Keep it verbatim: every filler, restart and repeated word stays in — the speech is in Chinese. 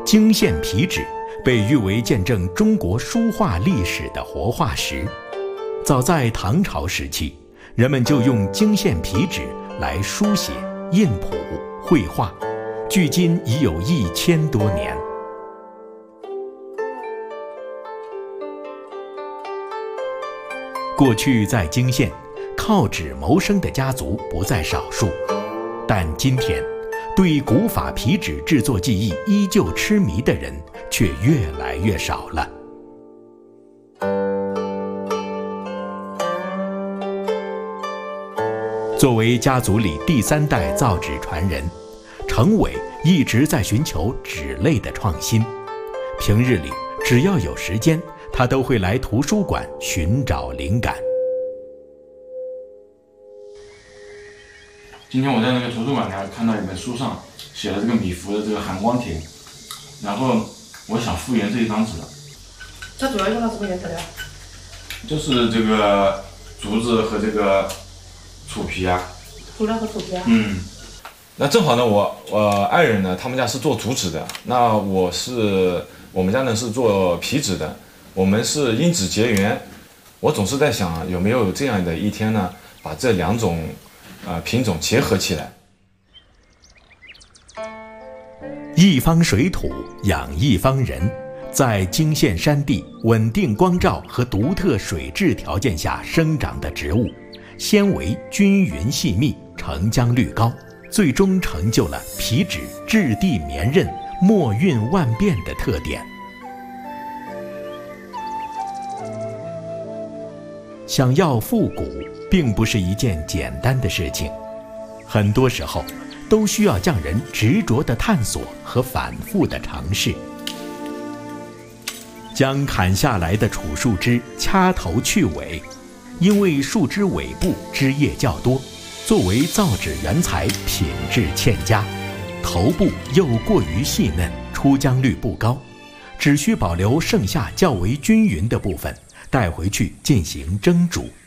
泾县皮纸被誉为见证中国书画历史的活化石。早在唐朝时期，人们就用泾县皮纸来书写、印谱、绘画，距今已有一千多年。过去在泾县，靠纸谋生的家族不在少数，但今天，对古法皮纸制作技艺依旧痴迷的人却越来越少了。作为家族里第三代造纸传人，程伟一直在寻求纸类的创新。平日里，只要有时间，他都会来图书馆寻找灵感。 今天我在那个图书馆呢，看到一本书上写了这个米芾的这个含光帖，然后我想复原这一张纸。 它主要用到什么原材料？ 就是这个竹子和这个楚皮啊。 竹料和楚皮啊。 嗯。那正好呢，我我爱人呢，他们家是做竹纸的，那我是我们家呢是做皮纸的，我们是因纸结缘。我总是在想，有没有这样的一天呢，把这两种呃品种结合起来。 一方水土养一方人，在泾县山地稳定光照和独特水质条件下生长的植物，纤维均匀细密，成浆率高，最终成就了皮纸质地绵韧、墨韵万变的特点。想要复古，并不是一件简单的事情，很多时候都需要匠人执着的探索和反复的尝试。将砍下来的楚树枝掐头去尾，因为树枝尾部枝叶较多，作为造纸原材品质欠佳，头部又过于细嫩，出浆率不高，只需保留剩下较为均匀的部分，带回去进行蒸煮。